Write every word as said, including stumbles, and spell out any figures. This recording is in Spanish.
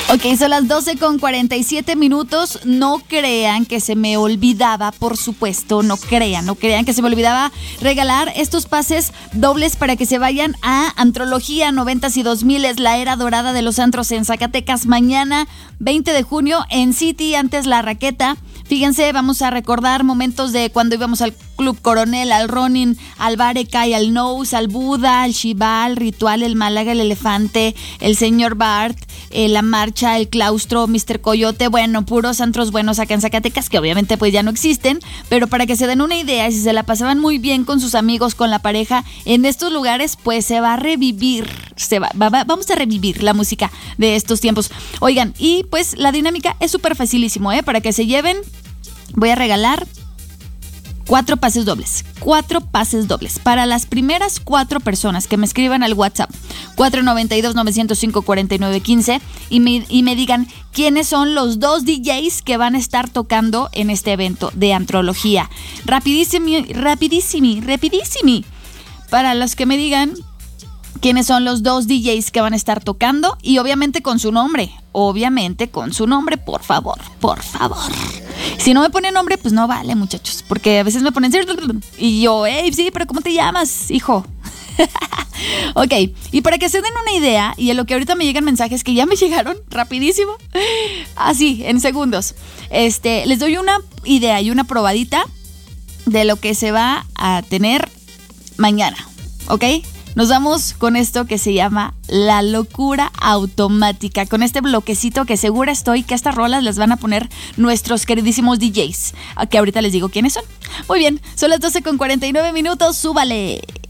Ok, son las doce con cuarenta y siete minutos. No crean que se me olvidaba, por supuesto, no crean, no crean que se me olvidaba regalar estos pases dobles para que se vayan a Antrología noventas y dos mil, es la era dorada de los antros en Zacatecas, mañana veinte de junio en City, antes La Raqueta. Fíjense, vamos a recordar momentos de cuando íbamos al Club Coronel, al Ronin, al Barecay, al Nose, al Buda, al Shiva, al Ritual, el Málaga, el Elefante, el Señor Bart, eh, la Marcha, el Claustro, mister Coyote, bueno, puros antros buenos acá en Zacatecas, que obviamente pues ya no existen, pero para que se den una idea, si se la pasaban muy bien con sus amigos, con la pareja, en estos lugares pues se va a revivir, se va, va, va vamos a revivir la música de estos tiempos. Oigan, y pues la dinámica es súper facilísimo, ¿eh? Para que se lleven, voy a regalar cuatro pases dobles, cuatro pases dobles para las primeras cuatro personas que me escriban al WhatsApp cuatro nueve dos, nueve cero cinco, cuatro nueve uno cinco y me, y me digan quiénes son los dos D Js que van a estar tocando en este evento de Antrología. Rapidísimo, rapidísimo, rapidísimo. Para los que me digan quiénes son los dos D Js que van a estar tocando y obviamente con su nombre, obviamente con su nombre, por favor, por favor. Si no me ponen nombre, pues no vale, muchachos, porque a veces me ponen y yo, hey, sí, pero ¿cómo te llamas, hijo? Ok, y para que se den una idea, y en lo que ahorita me llegan mensajes que ya me llegaron rapidísimo, así, en segundos, este, les doy una idea y una probadita de lo que se va a tener mañana, ¿ok? Nos vamos con esto que se llama La Locura Automática, con este bloquecito que segura estoy que estas rolas las van a poner nuestros queridísimos D Js, que ahorita les digo quiénes son. Muy bien, son las doce con cuarenta y nueve minutos, súbale.